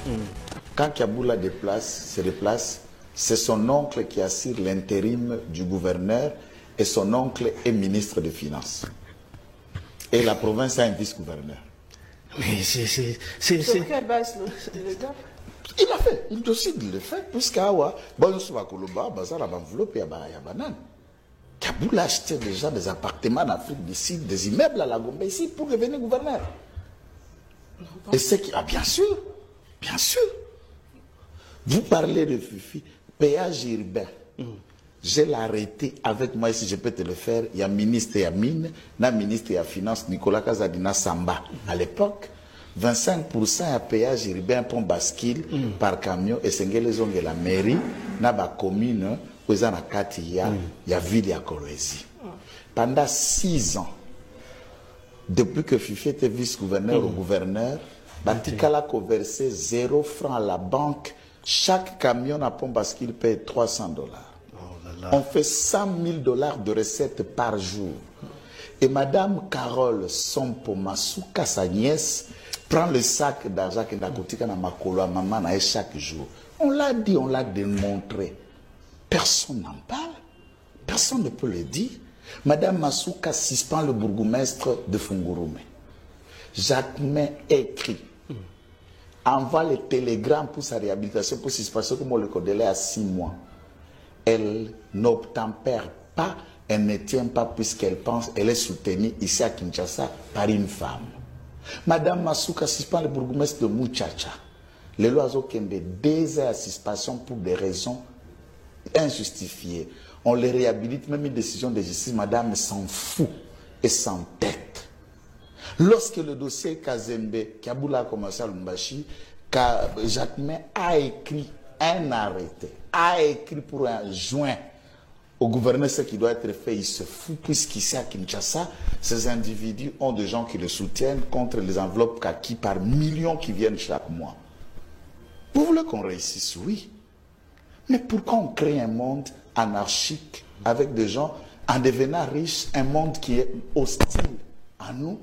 Quand Kiaboula se déplace, c'est son oncle qui assure l'intérim du gouverneur et son oncle est ministre des Finances. Et la province a un vice-gouverneur. Mais c'est... Sur quelle base le gars? Il a fait, il décide de le faire, puisqu'Awa, bon, on va Koloba, Bazar, la enveloppe, il y a banane. Kiaboula a acheté déjà des appartements en Afrique du Sud, des immeubles à la Gombe ici pour devenir gouverneur. Et c'est qui. Ah, bien sûr, bien sûr. Vous parlez de Fifi, péage urbain. Je l'ai arrêté avec moi, si je peux te le faire. Il y a ministre et Mine, il y a ministre et Finance, Nicolas Kazadina Samba. À l'époque, 25% à péage urbain pour bascule par camion et c'est la mairie, na ba commune, où il y a ville et Kolwezi. Pendant 6 ans, depuis que Fifi était vice-gouverneur au gouverneur, Batikala a versé 0 francs à la banque. Chaque camion à pont bascule paye $300. On fait $100 000 de recettes par jour. Et Madame Carole Sompo Masuka, sa nièce, prend le sac d'argent que Nakotika na makolo à maman chaque jour. On l'a dit, on l'a démontré. Personne n'en parle. Personne ne peut le dire. Madame Masuka suspend le bourgmestre de Fungurume. Jacquemin écrit, envoie les télégrammes pour sa réhabilitation, pour suspension, comme on le connaît à 6 mois. Elle n'obtempère pas, elle ne tient pas puisqu'elle pense, elle est soutenue ici à Kinshasa par une femme. Madame Masuka suspend le bourgmestre de Muchacha. Les lois ont 2 ans à suspension pour des raisons injustifiées. On les réhabilite, même une décision de justice, madame s'en fout et s'entête. Lorsque le dossier Kazembe, Kiaboula a commencé à Lumbashi, Jacquemin a écrit un arrêté, a écrit pour un joint au gouverneur ce qui doit être fait, il se fout, puisqu'ici à Kinshasa, ces individus ont des gens qui le soutiennent contre les enveloppes kaki par millions qui viennent chaque mois. Vous voulez qu'on réussisse? Oui. Mais pourquoi on crée un monde anarchique avec des gens en devenant riches, un monde qui est hostile à nous?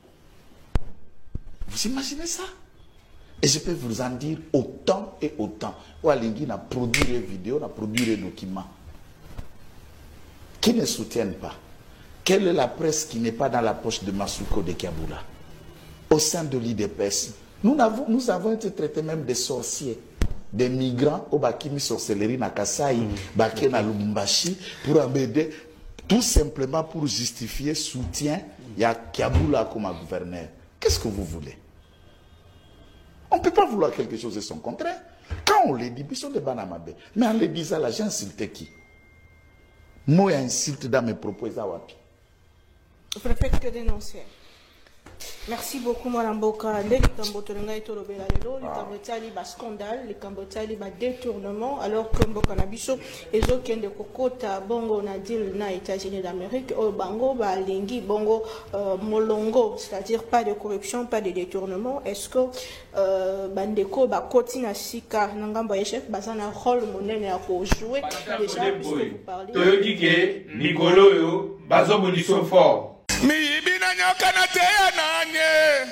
Vous imaginez ça? Et je peux vous en dire autant et autant. Oualingui a produit des vidéos, a produit des documents qui ne soutiennent pas. Quelle est la presse qui n'est pas dans la poche de Masuko de Kiaboula? Au sein de l'IDPS, nous avons été traités même des sorciers, des migrants au Bakimi sorcellerie na Kasai, Baké na Lumbashi, pour embêter, tout simplement pour justifier soutien, il y a Kiaboula comme gouverneur. Qu'est-ce que vous voulez? On ne peut pas vouloir quelque chose de son contraire. Quand on les dit, ils sont des banamabé. Mais en les disant là, j'ai insulté qui? Moi, insulte dans mes propos. Vous ne faites que dénoncer. Merci beaucoup, Mme Boka. Les Cambotolanga et Tolobela, les Cambotali, bas scandale, les Cambotali, bas détournement, alors que Mboka Nabiso, et autres qui ont des Kokota, Bongo, Nadil, na États-Unis d'Amérique, Bango, Balingi, Bongo, Molongo, c'est-à-dire pas de corruption, pas de détournement. Est-ce que Bandeko, Kotina Sika, Nangamba chef, Bazana, rôle, monnaie, à jouer déjà, puisque vous parlez. Toyodike, Nicolo, Bazo Boniso fort. Mi ibina nyoka na teya nanye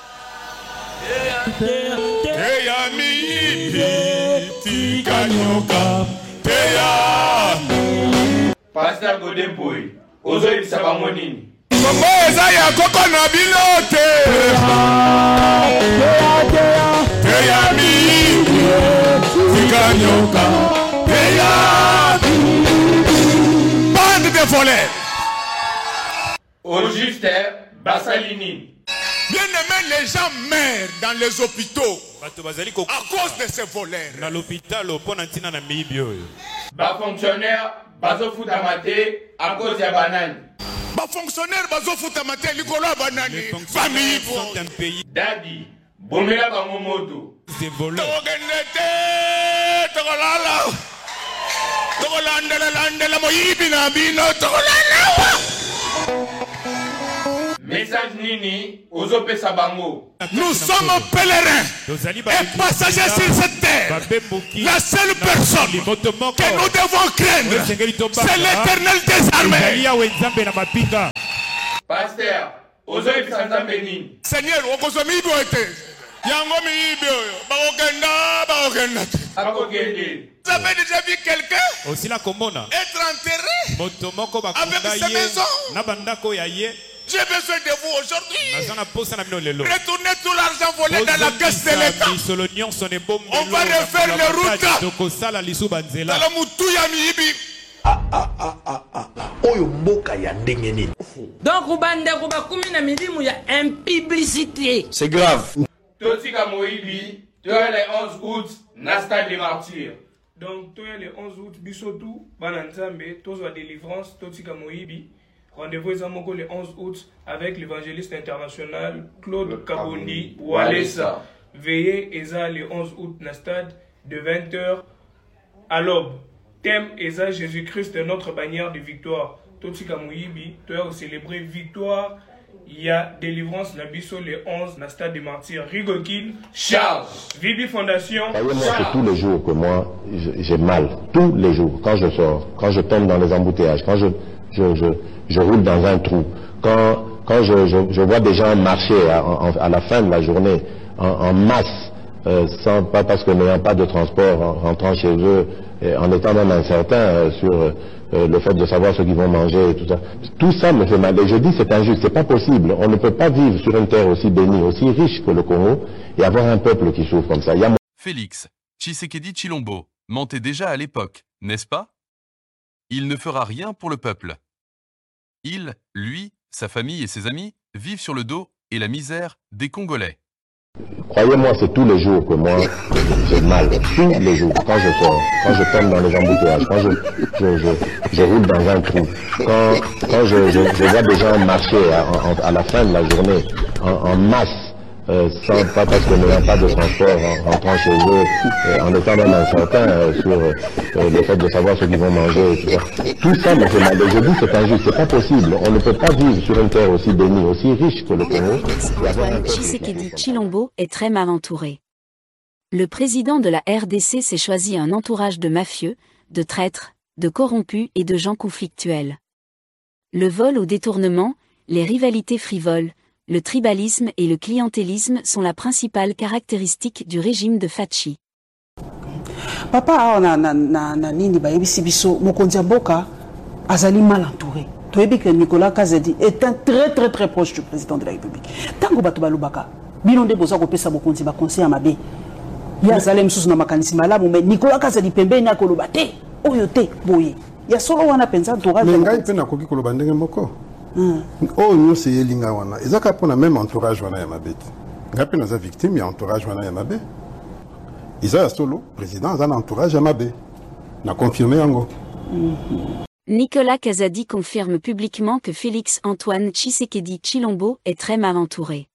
teya mi ibi tika nyoka teya Pasteur Godemboy, ozo ibisa bango nini? Kombo eza ya koko na binote teya mi ibi tika nyoka teya bande de voleurs. Au juste, Bassalini. Bien aimé, les gens meurent dans les hôpitaux à cause de ces voleurs. Dans l'hôpital, Bas fonctionnaire, bazo foutamate à cause de banane. Bas fonctionnaire, bazo foutamate likolo banane. Famille sont un pays. Daddy, bomela bango moto. Des voleurs. Message nini, ozope sabango. Nous sommes pèlerins et passagers sur cette terre. La seule personne que nous devons craindre, c'est l'Éternel des armées. Pasteur, ozo ibisa nzambe nini? Seigneur, okozomi doite. Yango miyibi oyo. Bakokenda. Vous avez déjà vu quelqu'un aussi la commune être enterré avec sa maison? J'ai besoin de vous aujourd'hui. Retournez tout l'argent volé dans la caisse de l'État. On va refaire les routes. Donc, il y a une publicité. C'est grave. Totika Moïbi, tu as les 11 août, Nasta des martyrs. Donc, tu as les 11 août, Bissotou, Bananzambe, Tozo délivrance, Totika Moïbi. Rendez-vous le 11 août avec l'évangéliste international Claude Kabondi Walesa. Veillez Eza le 11 août dans le stade de 20h à l'aube. Thème Eza Jésus-Christ est notre bannière de victoire. Totika Moïbi, tu as célébré victoire. Il y a délivrance la bisso le 11 dans le stade des martyrs. Rigokin, Charles, Vibi Fondation. Moi, c'est tous les jours que moi j'ai mal. Tous les jours. Quand je sors, quand je tombe dans les embouteillages, quand je roule dans un trou, quand je vois des gens marcher à la fin de la journée en masse, pas parce que n'ayant pas de transport, en rentrant chez eux, en étant même incertain sur le fait de savoir ce qu'ils vont manger et tout ça. Tout ça me fait mal. Et je dis c'est injuste, c'est pas possible. On ne peut pas vivre sur une terre aussi bénie, aussi riche que le Congo et avoir un peuple qui souffre comme ça. Félix Tshisekedi Tshilombo mentait déjà à l'époque, n'est-ce pas? Il ne fera rien pour le peuple. Il, lui, sa famille et ses amis vivent sur le dos et la misère des Congolais. Croyez-moi, c'est tous les jours que moi j'ai mal. Tous les jours. Quand je sors, quand je tombe dans les embouteillages, quand je roule dans un trou, quand je vois des gens marcher à la fin de la journée en masse, pas parce que n'ayant pas de transport, en rentrant chez eux, en étant même incertain sur le fait de savoir ce qu'ils vont manger et tout ça. Tout ça me fait mal. Et je dis c'est injuste, c'est pas possible. On ne peut pas vivre sur une terre aussi bénie, aussi riche que le Congo. Antoine Tshisekedi Tshilombo est très mal entouré. Le président de la RDC s'est choisi un entourage de mafieux, de traîtres, de corrompus et de gens conflictuels. Le vol au détournement, les rivalités frivoles, le tribalisme et le clientélisme sont la principale caractéristique du régime de Fachi. Papa na nini ba yebisi biso mokonzi mboka azali mal entouré. Toyebi que Nicolas Kazadi est un très proche du président de la République. Tango bato balubaka bino nde boza kopesa mokonzi ba conseil ya mabe. Ya zalem susu na makanisi malamu mais Nicolas Kazadi pembeni akoloba te oyo te boye. Ya solo wana penza entourage. Ngai pe na koki koloba ndenge moko. Oh nous c'est yelinga wana ezaka pona même entourage wana ya mabete ngapi naza victime ya entourage wana ya mabe isa solo président azana entourage ya mabe na confirmer yango. Nicolas Kazadi confirme publiquement que Félix Antoine Tshisekedi Tshilombo est très mal entouré.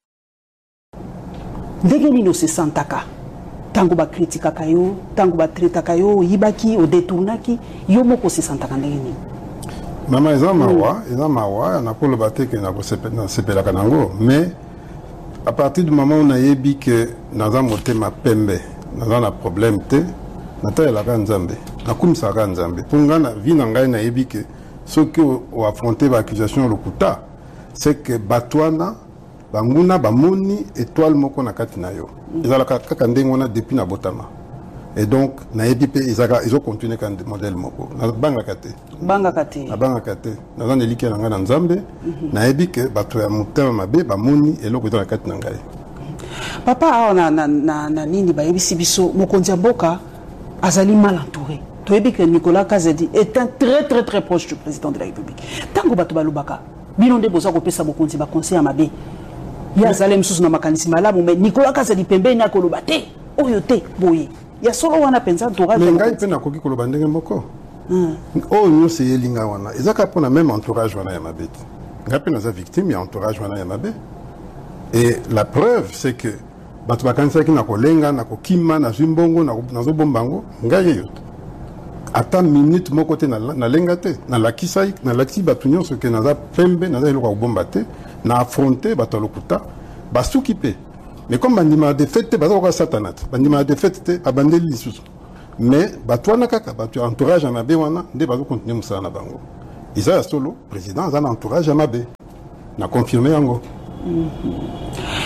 Ndenge nino se santaka tango ba kritikaka yo tango ba traitaka yo yibaki o détournaki yo moko se santaka ndenge nini? Mama eza mawa na ko lobate ke na ko sepela kanango mais à partir du moment où on a yebi que naza motema pembe naza na problème te nata la nzambe na kumisa ka nzambe punga na vie na ngai na yebi que ce que o affronter ba accusation lokuta c'est que batwana banguna bamoni étoile moko na kati na yo ezala kaka ndengo na depuis na botama. Et donc, naebi pe ils ont continué quand modèle moko. Na banga kate. Banga kate. Na banga kate. Na zane like na ngana nzambe. Naebi ke bato ya mutema mabe ba moni eloko to na kate na ngai. Papa na nini ba yebisi biso mokonzi mboka azali mal entouré. Toyebi que Nicolas Kazadi est un très proche du président de la République. Tango bato balubaka bino nde boza kopesa mokonzi ba conseil ya mabe. Ya zalem susu na makanisi malamu mais Nicolas Kazadi pembeni akoloba te oyo te boye. Ya solo wana penza entourage. Ngai pe na koki koloba ndenge moko. Oh nous c'est yelinga wana ezaka pona même entourage wana ya mabete ngapi naza victime ya entourage wana ya mabe. Et la preuve c'est que bato bakanisa ki na kolenga na kokima na zimbongo na zo bombango ngai yo ata minute moko te na lenga te na lakisai na laki bato nyonso ke naza pembe naza eloko ya kobomba te na affronter bato lokuta basuki pe. Mais comme bandima de fête baza ko satanat bandima de fête abandeli lisusu mais batwana kaka batu entourage ya mabe wana nde bazo continuer musala na bango isa solo président azana entourage ya mabe na confirmer yango.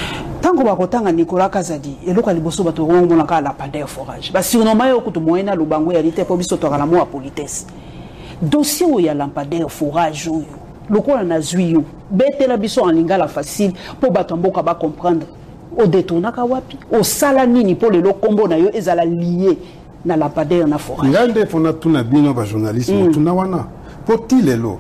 tango bakotanga Nicolas Kazadi eloko liboso bato ngomona ka la pandeur forage ba surnommer yo kutu moyena lubango ya lite po biso to kala mo politesse dossier o ya lampadaire forage oyo lokola na zwiyo betela biso en lingala facile po bato mboka ba comprendre o détournaka wapi o sala nini po le kombo na yo ezala lié na lampadaire na forage ngande fona tuna bino ba journaliste tuna wana poti lelo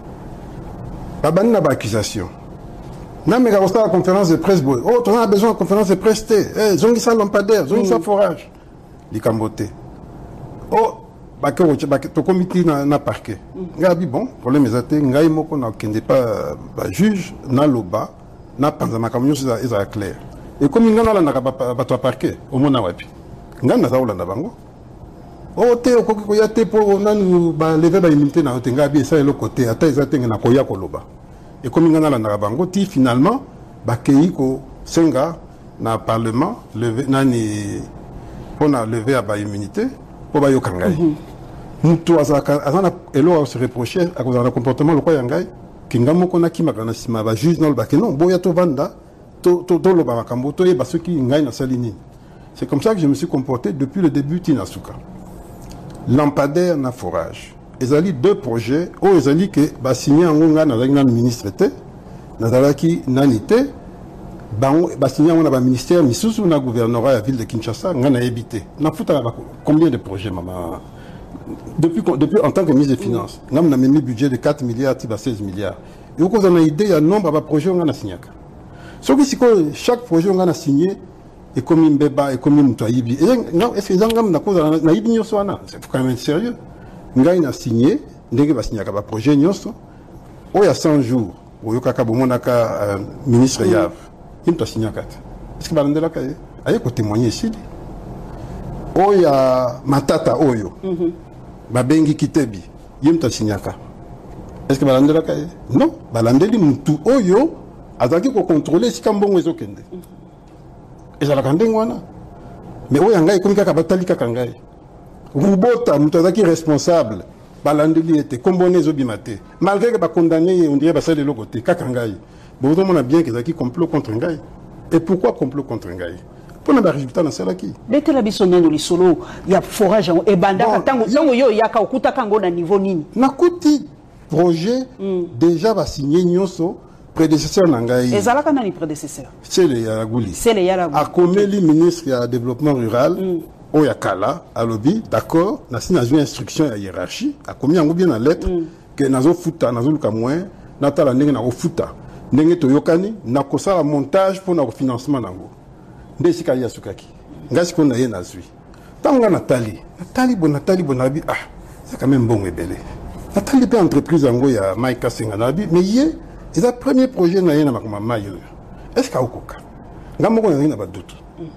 babani na ba accusation na mega on la conférence de presse boy oh on a besoin de conférence de presse eh zongi sa lampadaire zongi sa forage likambote oh bako to comité na parquet ngabi bon problème ezate ngai moko na kende pas ba juge na loba na panza makamyo za clair et comme ngana la na ba to parquet au mona wapi ngana za ulanda bango oh te okoki ko ya te po nanu ba lever ba immunité na te ngabi ça le côté ata ezate na ko ya ko loba et comme ngana la na bango ti finalement bakei ko senga na parlement lever nani pona lever à ba immunité pour ba yokangai mutu azana elo se reprocher à cause de comportement le quoi yangai kinga moko na kimaka na sima ba juge non ba que non boya to vanda to lo ba makambo to yeba ceux qui ngai na salini. C'est comme ça que je me suis comporté depuis le début Tinasuka. Lampadaire na forage. Ezali deux projets o ezali que ba signé ngonga na la ministre té na dalaki nanité bango ba signé on ba ministère misusu na gouvernorat la ville de Kinshasa ngana ebité. Na futa combien de projets maman depuis en tant que ministre des Finances, nous avons mis un budget de 4 milliards à 16 milliards. Et vous avez une idée, il y a un nombre de projets qu'on a signé. Chaque projet qu'on a signé est comme un bébé, est comme un toibi. Est-ce que vous avez une c'est quand même sérieux. Nous avons signé, nous avons signé un projet, il y a 100 jours, où il y a un ministre Yav, il a signé 4. Est-ce que vous avez là il témoigner ici. Il y a Matata Oyo. Babengi Kitebi, yemta signaka. Est-ce que balandela kaye? Non, balandeli mutu oyo azaki ko contrôler si kambongo ezokende. Ezala kandengwana. Mais oyo ngai komika ka batali ka kangai. Rubota mutu azaki responsable. Balandeli était kombone ezobimate. Malgré que ba condamné on dirait ba sale lokote ka kangai. Bon on a bien que ezaki complot contre ngai. Et pourquoi complot contre ngai? Pour le résultat dans celle qui. Bête la bisonne dans le solo, il y a forage et banda tango yo yaka okuta kango na niveau nini. Na kuti projet déjà va signer nyoso prédécesseur nangai. Ezalaka na ni prédécesseur. C'est le Yaraguli. C'est le Yaraguli. A Komeli ministre ya développement rural o yakala a lobby d'accord na signé une instruction ya hiérarchie a commis en bien en lettre que nazo futa nazo luka moins na tala ndenge na futa ndenge to yokani na kosala montage pour na financement nango. Ndesika ya sukaki ngasi ko na ye na zui tanga Nathalie bonabi ah c'est quand même bon ebele Nathalie pe entreprise ngo ya Maika Senga nabi mais ye c'est le premier projet na ye na makoma mayo est-ce ka okoka ngamoko na ba doute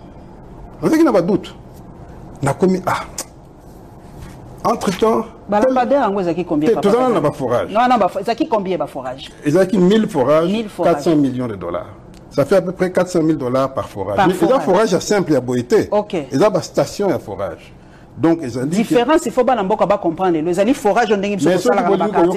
na ba doute na komi ah entre temps lampadaire ngo zaki combien papa tout ça na ba forage non zaki combien ba forage ezaki 1000 forages 400 millions de dollars. Ça fait à peu près 400 000 $ par forage. Mais il y a un forage simple à Boïté. Ok. Il y a une station à forage. Donc, ils ont dit. Différence, il faut pas comprendre. Les alliés forage, on a une station à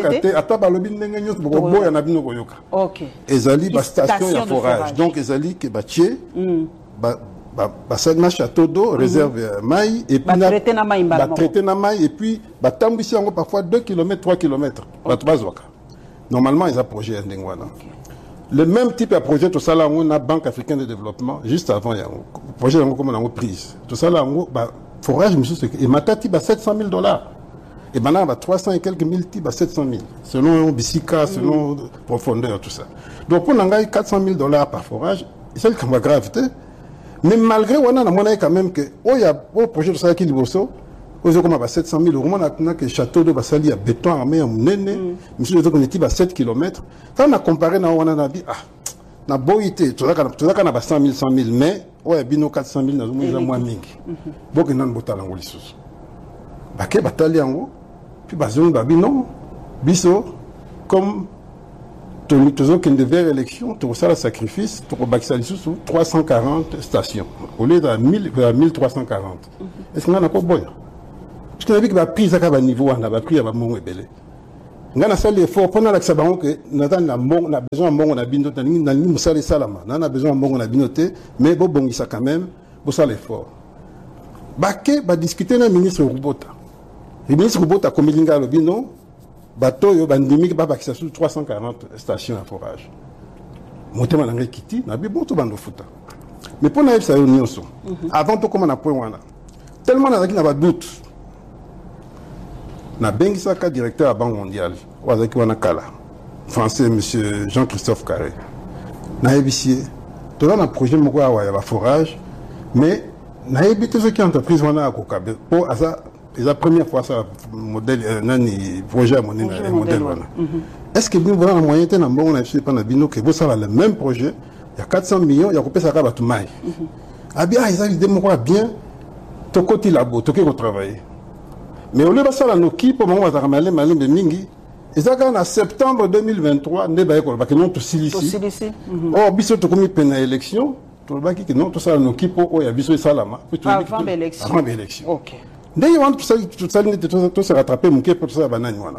ok. Ils ont dit une station à forage. Donc, ils ont dit que Batié, Basana château d'eau, réserve maï, et puis traité na maï, et puis Batambissi parfois 2 km, 3 km. Normalement, ils ont un projet à Ndengwana. Le même type de projet, tout ça là, on a Banque africaine de développement, juste avant, il y a un projet comme on a prise. Tout ça là, forage, et Matati, 700 000 $. Et maintenant, 300 et quelques mille types, 700 000. Selon Bissika, selon profondeur, tout ça. Donc, pour nous, 400 000 $ par forage, c'est comme gravité. Mais malgré, on a quand même que, il y a un projet de ça qui est beau. Aux comme 700 000 €, on a que château de Bassali à béton armé à Mounene, monsieur le on à 7 km. Quand on a comparé, on a dit, ah, na boité, tout ça, qu'on a 100 000, mais, ouais, bino 400 000, on a moins mingi. Bon, que nous avons botal en Golissus. Baké, batali en haut, puis bazon, babino, biso, comme, tout ça, qu'il devait élection, tout ça, le sacrifice, tout le sous 340 stations, au lieu de 1340. Est-ce qu'on a pas bon? Parce que la vie qui va pris à niveau, on a pris à mon ébélé. ngana sali effort pendant la sabango que na besoin mbongo na bino na ni musale salama na besoin mbongo na bino te mais bo bongisa quand même bo sala effort bake ba discuter na ministre Rubota. Le ministre Rubota komelinga lo bino bato yo bandimi ba bakisa sur 340 stations à forage. Motema na ngekiti na bi bon to bando futa. Mais pour na ça yo nyonso avant to comment na point wana tellement na zaki na ba doute na bengisaka directeur à Banque mondiale wazaki wana kala français monsieur Jean-Christophe Carré na ebisie to na projet moko ya ba forage mais na ebité ce qui entreprise wana akokabe pour asa la première fois ça modèle nani projet monene modèle wana est-ce que vous voyez la moyenne na mbongo na pas na bino que vous ça le même projet il y a 400 millions il y a coupé ça ka batu mai abia ils ont idée moko bien to côté labo to ke travailler. Mais au lieu de ça, la Noki, pour le moment, on va ramener Malim de Mingi. Et ça, en septembre 2023, on va que non, tout ici. Oh, biso to comme peine élection, tout le bas qui non, tout ça, la Noki, pour oh, il y a biso et salama. Avant l'élection. Avant l'élection. Ok. D'ailleurs, tout ça, tout se rattraper, mon pour tout ça, banane, voilà.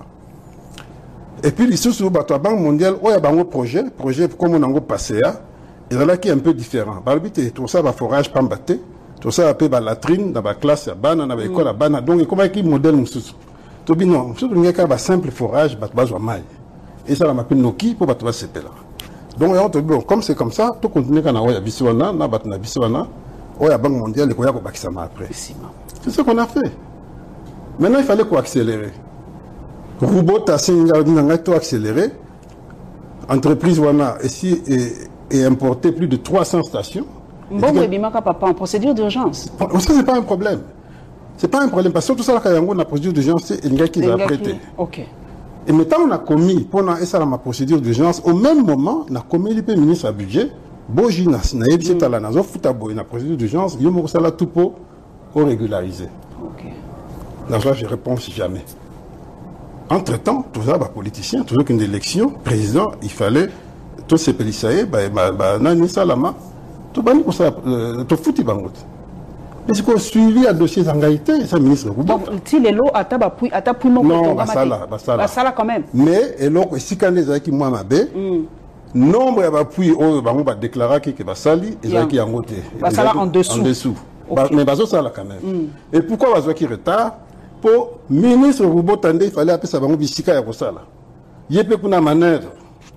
Et puis, les sous la Banque mondiale, oh, il y a un projet comme on a passé, et là, qui est un peu différent. Balbité, tout ça, va forage, pas battre. Tout ça appelle la latrine dans la classe, dans l'école, donc comment est-ce modèle mususu? Tout bien non, surtout il y a un simple forage, battre maille. Et ça, on appelle Noki pour battre ce là. Donc on te dit comme c'est comme ça, tout continue quand on a bisouana, na battre na bisouana, on a Banque mondiale, les koyako bakisama après. C'est ce qu'on a fait. Maintenant il fallait quoi accélérer. Robot a tout accéléré. Entreprise wana ici et importé plus de 300 stations. Bon, papa, en procédure d'urgence. Ça, c'est pas un problème. C'est pas un problème. Parce que tout ça, quand il y a une procédure d'urgence, c'est un gars qui va prêter. Ok. Et maintenant, on a commis, pendant ma procédure d'urgence, au même moment, on a commis le ministre à budget, Bojina, na yebisi tala na zo futabo, na procédure d'urgence, il y a ça tout pour régulariser. Ok. Dans ça, je réponds si jamais. Entre-temps, tout ça, politicien, toujours qu'une élection, président, il fallait, tous ces policiers, nani salama, tout bani pour ça, tout foutu bangot. Mais c'est qu'on suivi à dossier d'engagité, ça ministre. Donc, si les lots à tapui non, basala quand même. Mais et l'autre, si quand les qui moi m'abé, nombre d'appui au bango va déclarer que basali et ça qui en côté. Basala en dessous. En dessous. Mais baso ça là quand même. Et pourquoi baso qui retard? Pour ministre Rubo Tande, il fallait appeler ça bango bisika ya kosala. Yépe kuna manœuvre.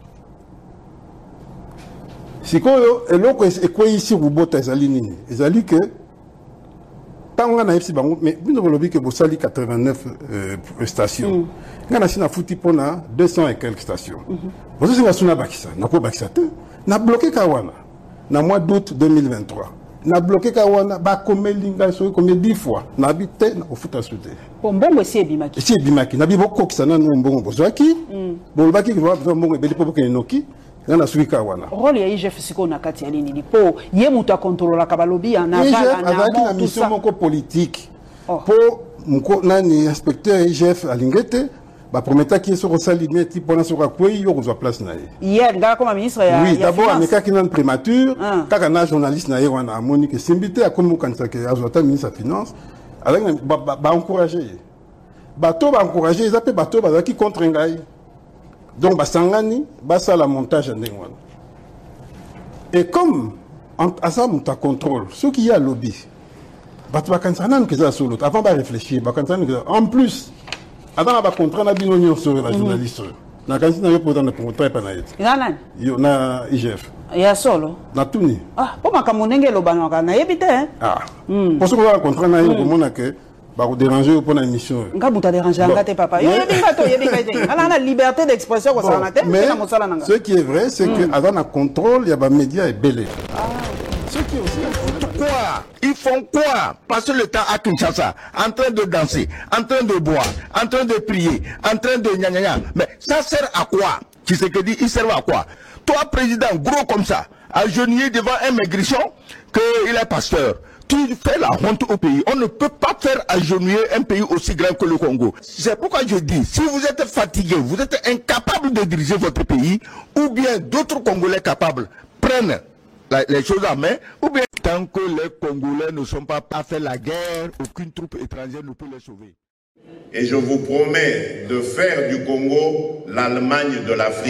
Si quoi et l'autre est quoi ici Rubo Tazali nini? Ezali que tant on a ici bango mais nous avons vu que Bossali 89 stations. On a ici na fouti pona 200 et quelques stations. Vous savez que na bakisa, na ko bakisa te, na bloqué Kawana. Na mois d'août 2023. Na bloqué Kawana ba komelinga so comme 10 fois. Na habité na ofuta soute. Mbongo si ebimaki. Si ebimaki na bi boko kisana no mbongo bozwaki. Bolobaki que va mbongo ebeli po ke noki. Na suika wana. Rôle ya IGF siko na kati ya nini po ye mutu a contrôler la kabalobi en aval na mission moko politique. Po mko nani inspecteur IGF alingete ba prometa ki so rosali meti pona so ka kwei yo kozwa place na ye. Hier ngala comme ministre ya oui, d'abord ameka ki nan prémature kaka na journaliste na ye wana amoni que simbité a comme kanisa ke azota ministre ya finance avec ba encourager. Bato ba encourager, ils appellent bato ba ki contre ngai. Donc, Basangani, Bassa la montage en Dengwan. Et comme, à ça, on contrôle, ceux qui y a lobby, avant de réfléchir, en plus, avant de contraindre la sur la journaliste, na kansi na yopo dans contrat pa na yet. Yo na IGF. Ya solo. Na tuni. Ah, po makamunenge lo banaka na yebite hein. Ah. Pour ce qu'on va contrat na yo komona que ba déranger pour la mission. Nga buta déranger ngate papa. Yo yebinga to yebinga. Ala na liberté d'expression ko sana te, mais ce qui est vrai c'est que avant la contrôle, il y a ba médias et belé. Ah. Ce qui est aussi quoi? Ils font quoi? Passer le temps à Kinshasa, en train de danser, en train de boire, en train de prier, en train de gna gna gna. Mais ça sert à quoi? Tu sais que dit, il sert à quoi? Toi, président, gros comme ça, agenouillé devant un maigrichon, qu'il est pasteur. Tu fais la honte au pays. On ne peut pas faire agenouiller un pays aussi grand que le Congo. C'est pourquoi je dis, si vous êtes fatigué, vous êtes incapable de diriger votre pays, ou bien d'autres Congolais capables prennent les choses en main, ou bien tant que les Congolais ne sont pas à faire la guerre, aucune troupe étrangère ne peut les sauver. Et je vous promets de faire du Congo l'Allemagne de l'Afrique.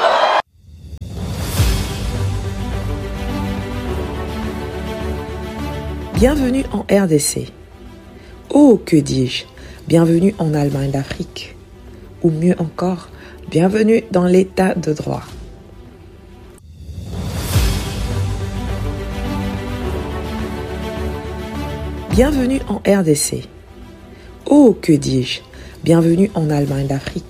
Bienvenue en RDC. Oh, que dis-je, bienvenue en Allemagne d'Afrique. Ou mieux encore, bienvenue dans l'état de droit. Bienvenue en RDC. Oh, que dis-je, bienvenue en Allemagne d'Afrique.